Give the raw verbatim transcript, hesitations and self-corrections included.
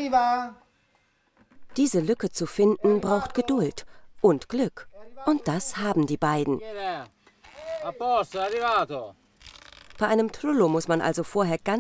Diese Lücke zu finden, braucht Geduld und Glück. Und das haben die beiden. Bei einem Trullo muss man also vorher ganz